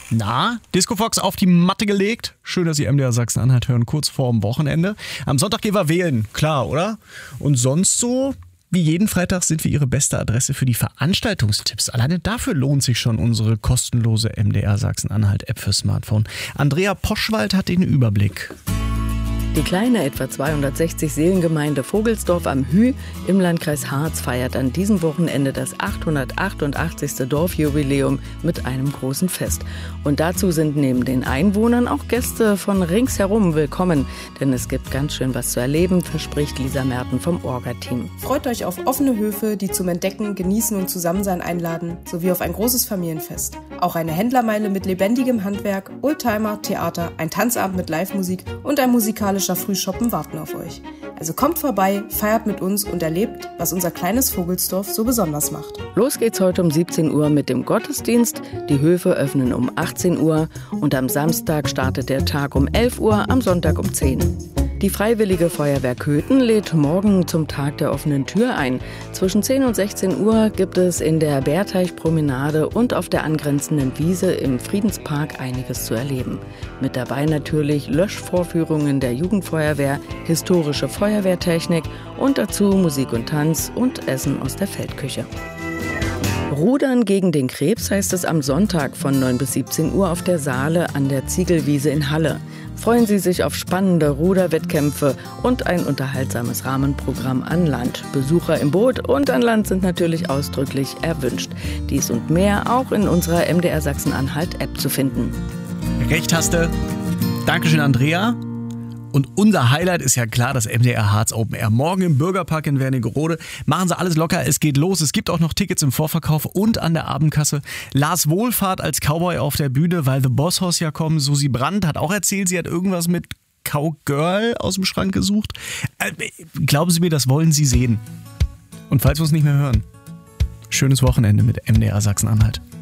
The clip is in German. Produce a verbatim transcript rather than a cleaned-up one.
Na, Discofox auf die Matte gelegt. Schön, dass Sie M D R Sachsen-Anhalt hören, kurz vorm Wochenende. Am Sonntag gehen wir wählen, klar, oder? Und sonst so? Wie jeden Freitag sind wir Ihre beste Adresse für die Veranstaltungstipps. Alleine dafür lohnt sich schon unsere kostenlose M D R Sachsen-Anhalt-App für Smartphone. Andrea Poschwald hat den Überblick. Die kleine, etwa zweihundertsechzig Seelengemeinde Vogelsdorf am Hüh im Landkreis Harz feiert an diesem Wochenende das achthundertachtundachtzigste Dorfjubiläum mit einem großen Fest. Und dazu sind neben den Einwohnern auch Gäste von ringsherum willkommen. Denn es gibt ganz schön was zu erleben, verspricht Lisa Merten vom Orga-Team. Freut euch auf offene Höfe, die zum Entdecken, Genießen und Zusammensein einladen, sowie auf ein großes Familienfest. Auch eine Händlermeile mit lebendigem Handwerk, Oldtimer, Theater, ein Tanzabend mit Live-Musik und ein musikalischer Frühshoppen warten auf euch. Also kommt vorbei, feiert mit uns und erlebt, was unser kleines Vogelsdorf so besonders macht. Los geht's heute um siebzehn Uhr mit dem Gottesdienst. Die Höfe öffnen um achtzehn Uhr und am Samstag startet der Tag um elf Uhr, am Sonntag um zehn. Die Freiwillige Feuerwehr Köthen lädt morgen zum Tag der offenen Tür ein. Zwischen zehn und sechzehn Uhr gibt es in der Bärteichpromenade und auf der angrenzenden Wiese im Friedenspark einiges zu erleben. Mit dabei natürlich Löschvorführungen der Jugendfeuerwehr, historische Feuerwehrtechnik und dazu Musik und Tanz und Essen aus der Feldküche. Rudern gegen den Krebs heißt es am Sonntag von neun bis siebzehn Uhr auf der Saale an der Ziegelwiese in Halle. Freuen Sie sich auf spannende Ruderwettkämpfe und ein unterhaltsames Rahmenprogramm an Land. Besucher im Boot und an Land sind natürlich ausdrücklich erwünscht. Dies und mehr auch in unserer M D R Sachsen-Anhalt-App zu finden. Recht hast du. Dankeschön, Andrea. Und unser Highlight ist ja klar das M D R Harz Open Air. Morgen im Bürgerpark in Wernigerode. Machen Sie alles locker, es geht los. Es gibt auch noch Tickets im Vorverkauf und an der Abendkasse. Lars Wohlfahrt als Cowboy auf der Bühne, weil The Boss Hoss ja kommen. Susi Brandt hat auch erzählt, sie hat irgendwas mit Cowgirl aus dem Schrank gesucht. Äh, glauben Sie mir, das wollen Sie sehen. Und falls wir uns nicht mehr hören, schönes Wochenende mit M D R Sachsen-Anhalt.